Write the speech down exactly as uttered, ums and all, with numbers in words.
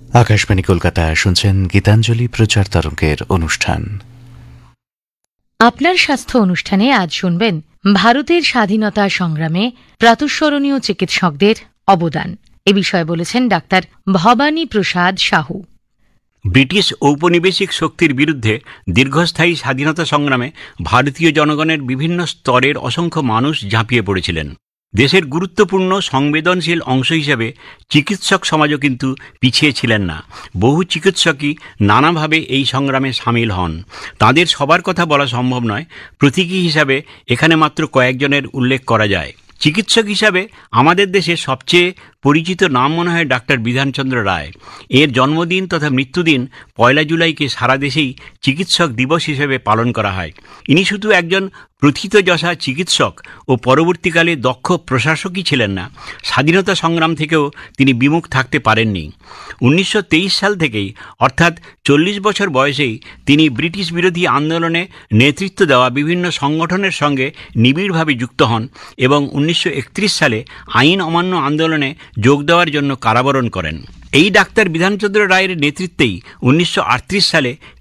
আকাশবাণী কলকাতা, শুনছেন গীতাঞ্জলি প্রচার তরঙ্গের অনুষ্ঠান। আপনার স্বাস্থ্য অনুষ্ঠানে আজ শুনবেন ভারতের স্বাধীনতা সংগ্রামে প্রাতঃস্মরণীয় চিকিৎসকদের অবদান। এ বিষয়ে বলেছেন ডাক্তার ভবানী প্রসাদ সাহু। ব্রিটিশ ঔপনিবেশিক শক্তির বিরুদ্ধে দীর্ঘস্থায়ী স্বাধীনতা সংগ্রামে ভারতীয় জনগণের বিভিন্ন স্তরের অসংখ্য মানুষ ঝাঁপিয়ে পড়েছিলেন। দেশের গুরুত্বপূর্ণ সংবেদনশীল অংশ হিসেবে চিকিৎসক সমাজও কিন্তু পিছিয়ে ছিলেন না। বহু চিকিৎসকই নানাভাবে এই সংগ্রামে সামিল হন। তাদের সবার কথা বলা সম্ভব নয়, প্রতীকী হিসাবে এখানে মাত্র কয়েকজনের উল্লেখ করা যায়। চিকিৎসক হিসাবে আমাদের দেশে সবচেয়ে পরিচিত নাম মনে হয় ডাক্তার বিধানচন্দ্র রায়। এর জন্মদিন তথা মৃত্যুদিন পয়লা জুলাইকে সারা দেশেই চিকিৎসক দিবস হিসেবে পালন করা হয়। ইনি শুধু একজন প্রথিতযশা চিকিৎসক ও পরবর্তীকালে দক্ষ প্রশাসকই ছিলেন না, স্বাধীনতা সংগ্রাম থেকেও তিনি বিমুখ থাকতে পারেননি। উনিশশো তেইশ সাল থেকেই অর্থাৎ চল্লিশ বছর বয়সেই তিনি ব্রিটিশ বিরোধী আন্দোলনে নেতৃত্ব দেওয়া বিভিন্ন সংগঠনের সঙ্গে নিবিড়ভাবে যুক্ত হন এবং উনিশশো একত্রিশ সালে আইন অমান্য আন্দোলনে যোগ দেওয়ার জন্য কারাবরণ করেন। এই ডাক্তার বিধানচন্দ্র রায়ের নেতৃত্বেই উনিশশো আটত্রিশ সালে